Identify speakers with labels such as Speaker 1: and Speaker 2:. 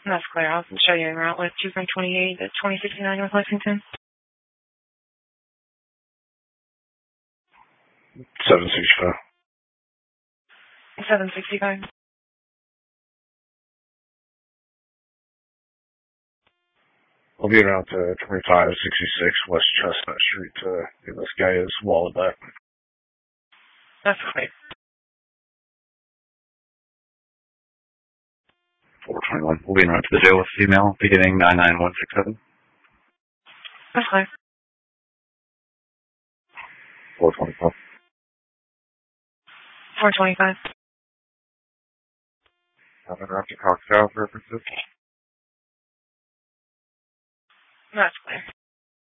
Speaker 1: That's clear. I'll show you en route with 2328 at 2069 North Lexington.
Speaker 2: 765.
Speaker 1: 765.
Speaker 2: I'll be around to 2566 West Chestnut Street to give this guy his wallet back.
Speaker 1: That's clear.
Speaker 3: 421. We'll be en route to the jail with female beginning 99167.
Speaker 1: That's clear.
Speaker 3: 425.
Speaker 1: 425.
Speaker 3: I'm en route to Coxville for purposes.
Speaker 1: That's clear.